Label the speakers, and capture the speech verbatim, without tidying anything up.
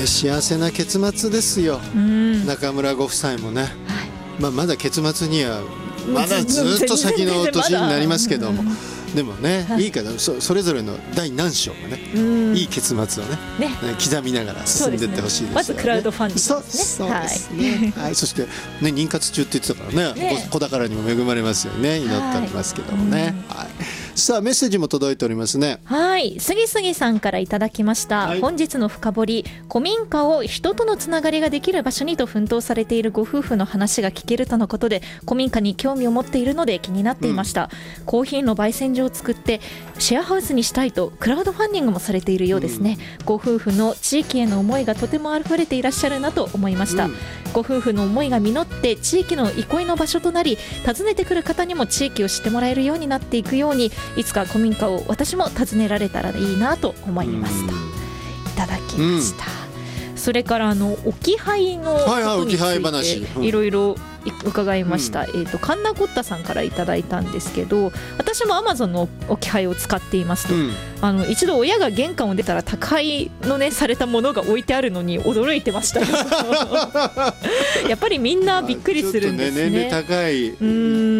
Speaker 1: 幸せな結末ですよ、うん、中村ご夫妻もね、はい、まあ、まだ結末にはまだずっと先の年になりますけども、でもね、はい、いいから そ, それぞれの第何章がね、うん、いい結末を ね, ね刻みながら進んでいってほしいですよね。
Speaker 2: まずクラウドファンディングですね。
Speaker 1: そうそうですね、はいはい、そして、ね、妊活中って言ってたから ね, ね子宝にも恵まれますようにね祈っておりますけどもね、はい、はい、さあメッセージも届いておりますね。
Speaker 2: はい、すぎすぎさんからいただきました、はい、本日の深掘り、古民家を人とのつながりができる場所にと奮闘されているご夫婦の話が聞けるとのことで、古民家に興味を持っているので気になっていました、うん、コーヒーの焙煎所を作ってシェアハウスにしたいとクラウドファンディングもされているようですね、うん、ご夫婦の地域への思いがとても溢れていらっしゃるなと思いました、うん、ご夫婦の思いが実って地域の憩いの場所となり、訪ねてくる方にも地域を知ってもらえるようになっていくように、いつか古民家を私も訪ねられたらいいなと思いました、うん、いただきました、うん、それからあの置き配のことについていろいろ伺いました、うん、えーとカンナコッタさんからいただいたんですけど、私も Amazon の置き配を使っていますと、うん、あの一度親が玄関を出たら宅配のねされたものが置いてあるのに驚いてましたやっぱりみんなびっくりするんですね。
Speaker 1: ちょっとね年齢高い、
Speaker 2: うん